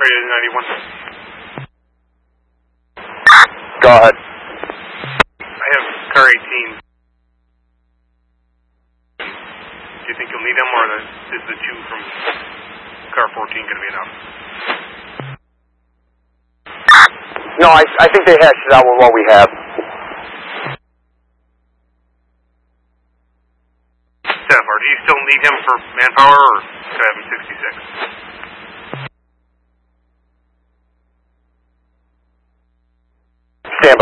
radio 91. Go ahead. I have car 18. Do you think you'll need them, or is the 2 from car 14 going to be enough? No, I think they hashed it out with what we have. Steph, do you still need him for manpower, or should I have him 66?